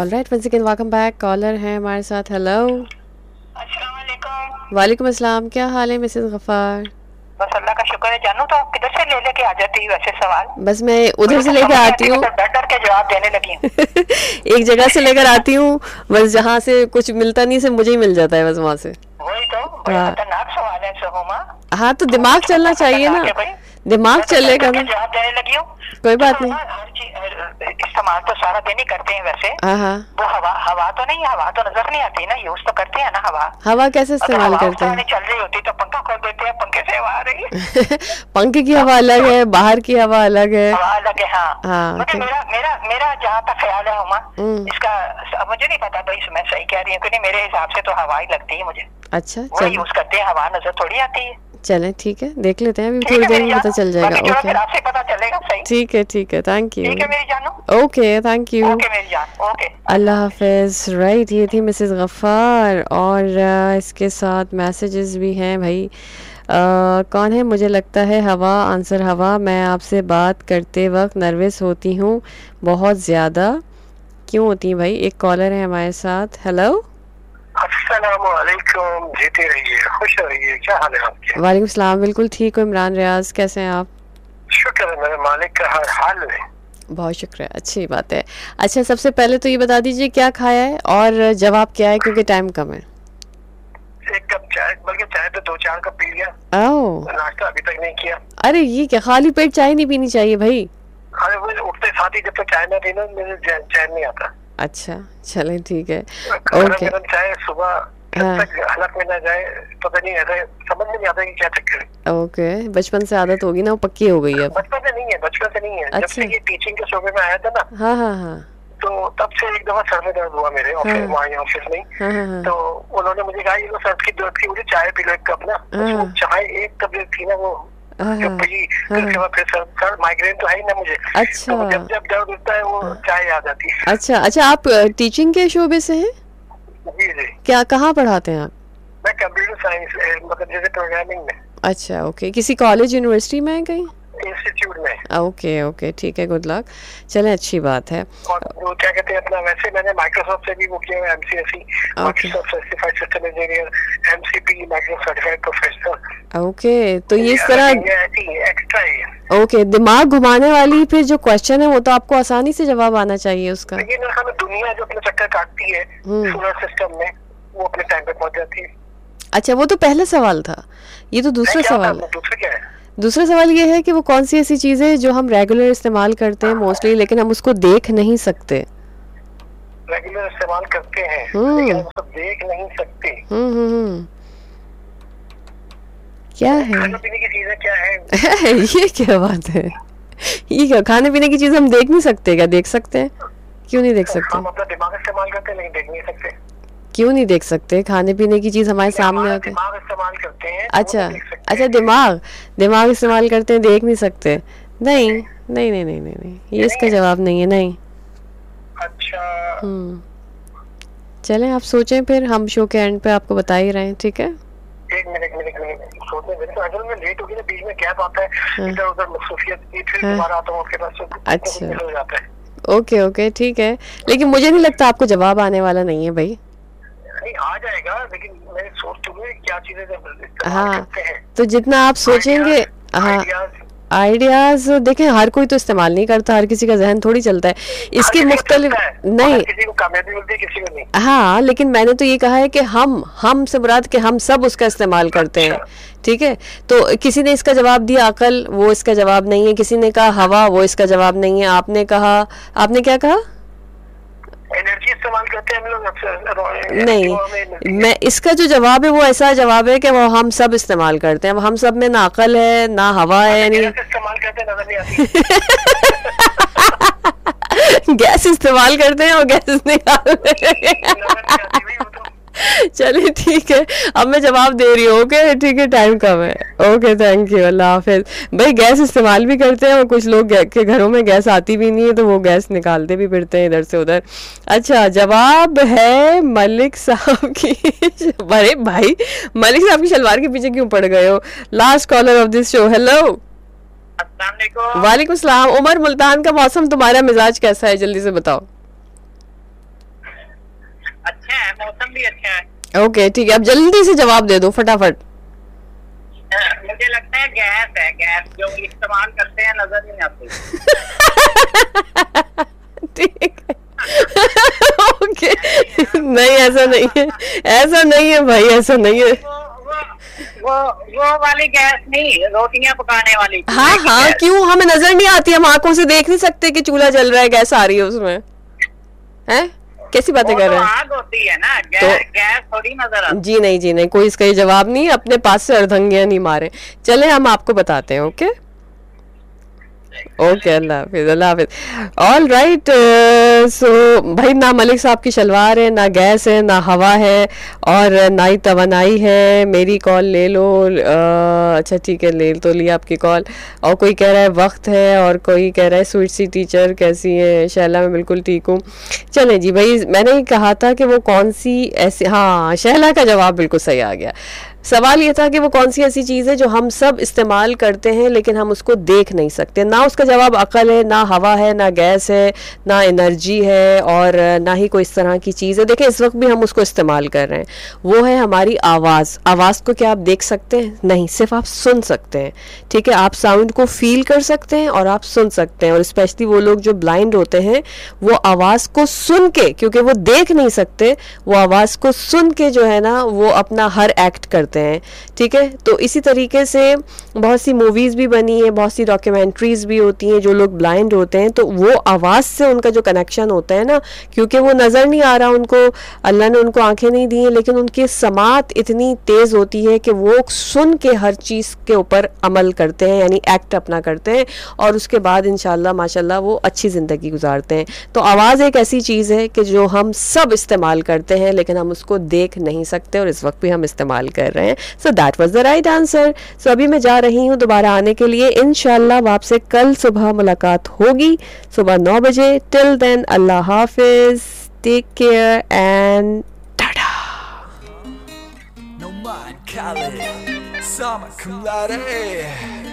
Alright, once again welcome back. Collar हैं हमारे साथ। हेलो, अस्सलाम वालेकुम। वालेकुम अस्सलाम। क्या हाल है मिसेस गफ्फार? बस अल्लाह का शुक्र है। जानू तो किधर से ले लेके आ जाती है वैसे सवाल? बस मैं उधर से लेकर आती हूँ। डर डर के जवाब देने लगी हूँ। एक जगह से लेकर आती हूँ, बस जहाँ से कुछ मिलता नहीं से मुझे ही मिल जाता है बस वहाँ से। वही तो बड़ा खतरनाक सवाल है सहुमा। हाँ तो दिमाग चलना चाहिए ना, दिमाग चलेगा ना। जवाब देने लगी हूँ। कोई बात नहीं। हर चीज इस्तेमाल तो सारा दिन ही करते हैं वैसे। हाँ, वो हवा तो नहीं, हवा तो नजर नहीं आती ना, यूज तो करते हैं ना हवा। हवा कैसे इस्तेमाल करते हैं? चल रही होती तो पंखा खोल देते हैं, पंखे से हवा आ रही है। पंखे की हवा अलग है, बाहर की हवा अलग है। हवा अलग है, हाँ। हाँ, मुझे मेरा जहाँ तक ख्याल है हुमा, इसका मुझे नहीं पता भाई मैं सही कह रही हूँ क्योंकि मेरे हिसाब से तो हवा ही लगती है मुझे। अच्छा, वो यूज करते हैं, हवा नजर थोड़ी आती है। चलें ठीक है, देख लेते हैं, अभी थोड़ी देर में पता चल जाएगा। ओके, आपसे पता चलेगा। सही, ठीक है, ठीक है, थैंक यू। ठीक है मेरी जानू। Okay, thank you. ओके मेरी जान, ओके, अल्लाह हाफिज। राइट, ये थी मिसेस गफ्फार और इसके साथ मैसेजेस भी हैं भाई। कौन है? मुझे लगता है हवा। आंसर हवा। मैं आपसे बात करते वक्त नर्वस होती हूँ बहुत ज़्यादा। क्यों होती हैं भाई? एक कॉलर है हमारे साथ। हेलो, अस्सलामुअलैकुम। जीते रहिए, खुश रहिए। क्या हाल है आपके? वालेकुम सलाम। बिल्कुल ठीक हूँ। इमरान रियाज, कैसे हैं आप? शुक्र है मेरे मालिक का हर हाल में। बहुत शुक्र है, अच्छी बात है। अच्छा, सबसे पहले तो ये बता दीजिए क्या खाया है और जवाब क्या है, क्योंकि टाइम कम है। एक कप चाय, बल्कि चाय तो 2-4 कप पी लिया। ओह, नाश्ता अभी तक नहीं किया। अरे ये क्या, खाली पेट चाय नहीं पीनी चाहिए भाई। अरे वो उठते साथ ही जब तक चाय ना पी ना मुझे चैन नहीं आता। अच्छा, चलें ठीक है। ओके, चाय सुबह जब तक हलक में ना जाए पता नहीं, ऐसा समझ में नहीं आता कि क्या चक्कर है। ओके, बचपन से आदत होगी ना, वो पक्की हो गई है। बचपन से नहीं है, बचपन से नहीं है। अच्छा। जब से ये टीचिंग के शोबे में आया था ना, हाँ हाँ हाँ, तो तब से एक दफा सर में दर्द हुआ मेरे ऑफिस, वहाँ ऑफिस में। हाँ हाँ, तो उन्होंने मुझे कहा ये लो सर की दर्द की, मुझे चाय पी लो एक कप ना। तो चाय एक कप जो थी ना वो उसके बाद फिर सर माइग्रेन तो है ही ना मुझे। अच्छा, तो जब जब दर्द होता है वो चाय आ जाती है। अच्छा अच्छा, आप टीचिंग के शोबे से हैं? जी जी। क्या, कहाँ पढ़ाते हैं आप? मैं कंप्यूटर साइंस, मतलब जैसे प्रोग्रामिंग में। अच्छा, ओके, किसी कॉलेज यूनिवर्सिटी में है कहीं? इंस्टीट्यूट में। ओके ओके, ठीक है, गुड लक। चलें, अच्छी बात है। और वो क्या कहते हैं अपना, वैसे मैंने माइक्रोसॉफ्ट से भी वो किया है, MCSE, Microsoft certified system engineer, MCP, Microsoft certified professional. Okay, तो ये इस तरह एक्स्ट्रा है। ओके, दिमाग घुमाने वाली फिर जो क्वेश्चन है वो तो आपको आसानी से जवाब आना चाहिए उसका। लेकिन हमें दुनिया जो अपना चक्कर काटती है सोलर सिस्टम में, वो अपने टाइम पे पहुंच जाती है। अच्छा, वो तो पहला सवाल था, ये तो दूसरा सवाल है। दूसरा क्या है? दूसरा सवाल ये है कि वो कौन सी ऐसी चीज़ है जो हम रेगुलर इस्तेमाल करते हैं मोस्टली, लेकिन हम उसको देख नहीं सकते। रेगुलर इस्तेमाल करते हैं लेकिन हम उसको देख नहीं सकते। क्या है? खाने पीने की चीजें क्या है? ये क्या बात है? ये क्या, खाने पीने की चीज़ हम देख नहीं सकते? क्या देख सकते हैं? क्यों नहीं देख सकते? हम अपना दिमाग इस्तेमाल करते हैं लेकिन देख नहीं सकते। क्यों नहीं देख सकते? खाने पीने की चीज़ हमारे सामने होती है। दिमाग इस्तेमाल करते हैं। अच्छा अच्छा, दिमाग इस्तेमाल करते हैं, देख नहीं सकते। नहीं नहीं नहीं नहीं नहीं, नहीं। ये इसका जवाब नहीं है। नहीं। अच्छा, चलें, आप सोचें, फिर हम शो के एंड पे आपको बता ही रहे हैं, ठीक है? एक मिनट सोचने दें। तो अगर मैं लेट होगी ना, बीच में गैप आता है, इधर उधर मसरूफियत की, फिर दोबारा आता हूँ आपके पास, अच्छा, हो जाता है। ओके ओके, ठीक है, लेकिन मुझे नहीं लगता आपको जवाब आने वाला नहीं है भाई। नहीं, आ जाएगा, लेकिन मैं सोच तो लूं क्या चीजें। हाँ, तो जितना आप सोचेंगे। हाँ, आइडियाज देखें, हर कोई तो इस्तेमाल नहीं करता, हर किसी का जहन थोड़ी चलता है, इसकी मुख्तलिफ नहीं, किसी को कामयाबी मिलती है, किसी को नहीं। हाँ, लेकिन मैंने तो ये कहा है कि हम से मुराद के हम सब उसका इस्तेमाल करते हैं, ठीक है? तो किसी ने इसका जवाब दिया अकल, वो इसका जवाब नहीं है। किसी ने कहा हवा, वो इसका जवाब नहीं है। आपने क्या कहा? एनर्जी इस्तेमाल करते हैं हम लोग। नहीं, मैं इसका जो जवाब है वो ऐसा जवाब है कि वो हम सब इस्तेमाल करते हैं। अब हम सब में ना अकल है ना हवा है, नहीं इस्तेमाल करते हैं, नजर नहीं आती। गैस इस्तेमाल करते हैं और गैस निकालते हैं। चलिए ठीक है, अब मैं जवाब दे रही हूँ। ओके ठीक है, टाइम कम है। ओके, थैंक यू, अल्लाह हाफिज। भाई गैस इस्तेमाल भी करते हैं और कुछ लोग के घरों में गैस आती भी नहीं है तो वो गैस निकालते भी फिरते हैं इधर से उधर। अच्छा, जवाब है मलिक साहब की। अरे भाई, मलिक साहब की शलवार के पीछे क्यों पड़ गए हो? Last caller of this show. Hello, वालेकुम सलाम। उमर, मुल्तान का मौसम, तुम्हारा मिजाज कैसा है? जल्दी से बताओ। है, मौसम भी अच्छा है। ओके ठीक है, अब जल्दी से जवाब दे दो फटाफट। मुझे लगता है गैस है, गैस जो इस्तेमाल करते हैं नजर नहीं आती। ठीक है ओके नहीं ऐसा नहीं है, ऐसा नहीं है भाई, ऐसा नहीं है। वो वाली गैस नहीं, रोटियां पकाने वाली। हाँ हाँ क्यों, हमें नजर नहीं आती, हम आंखों से देख नहीं सकते कि चूल्हा जल रहा है, गैस आ रही है उसमें, हैं? कैसी बातें कर रहे हैं? आग होती है ना, गैस थोड़ी नजर आती। जी नहीं जी नहीं, कोई इसका ये जवाब नहीं, अपने पास से अर्धंगियां नहीं मारे। चले हम आपको बताते हैं। ओके ओके, अल्लाह हाफिज, अल्लाह हाफिज। ऑल राइट, सो भाई ना मलिक साहब की शलवार है, ना गैस है, ना हवा है, और ना ही तवानाई है। मेरी कॉल ले लो। अच्छा ठीक है, ले तो लिया आपकी कॉल। और कोई कह रहा है वक्त है, और कोई कह रहा है स्वीट सी टीचर कैसी है? शैला मैं बिल्कुल ठीक हूँ। चलें जी भाई, मैंने कहा था कि वो कौन सी ऐसी, हाँ शैला का जवाब बिल्कुल सही आ गया। सवाल ये था कि वो कौन सी ऐसी चीज़ है जो हम सब इस्तेमाल करते हैं लेकिन हम उसको देख नहीं सकते। ना उसका जवाब अकल है, ना हवा है, ना गैस है, ना एनर्जी है, और ना ही कोई इस तरह की चीज़ है। देखें इस वक्त भी हम उसको इस्तेमाल कर रहे हैं, वो है हमारी आवाज़। आवाज़ को क्या आप देख सकते हैं? नहीं, सिर्फ आप सुन सकते हैं। ठीक है, आप साउंड को फील कर सकते हैं और आप सुन सकते हैं। और स्पेशली वो लोग जो ब्लाइंड होते हैं वो आवाज़ को सुन के, क्योंकि वो देख नहीं सकते, वो आवाज़ को सुन के जो है ना वो अपना हर एक्ट करते हैं। ठीक है, तो इसी तरीके से बहुत सी मूवीज भी बनी है, बहुत सी डॉक्यूमेंट्रीज भी होती हैं। जो लोग ब्लाइंड होते हैं तो वो आवाज़ से उनका जो कनेक्शन होता है ना, क्योंकि वो नज़र नहीं आ रहा उनको, अल्लाह ने उनको आंखें नहीं दी हैं, लेकिन उनकी समात इतनी तेज़ होती है कि वो सुन के हर चीज़ के ऊपर अमल करते हैं, यानी एक्ट अपना करते हैं, और उसके बाद इंशाल्लाह माशाल्लाह वो अच्छी ज़िंदगी गुजारते हैं। तो आवाज़ एक ऐसी चीज़ है कि जो हम सब इस्तेमाल करते हैं लेकिन हम उसको देख नहीं सकते, और इस वक्त भी हम इस्तेमाल कर रहे हैं। So that was the right answer. सो अभी मैं जा रही हूँ दोबारा आने के लिए। इंशाल्लाह आपसे कल सुबह मुलाकात होगी, सुबह 9 बजे। Till then Allah Hafiz, take care and Tata. No mind, Khaled, summa cum laude.